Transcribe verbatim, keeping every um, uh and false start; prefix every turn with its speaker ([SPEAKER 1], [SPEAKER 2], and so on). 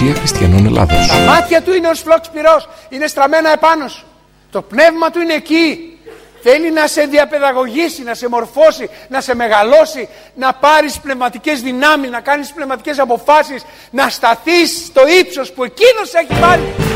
[SPEAKER 1] Εκκλησία Χριστιανών Ελλάδος.
[SPEAKER 2] Τα μάτια του είναι ως φλόξ πυρός, είναι στραμμένα επάνω σου. Το πνεύμα του είναι εκεί. Θέλει να σε διαπαιδαγωγήσει, να σε μορφώσει, να σε μεγαλώσει, να πάρεις πνευματικές δυνάμεις, να κάνεις πνευματικές αποφάσεις, να σταθείς στο ύψος που εκείνος έχει πάρει.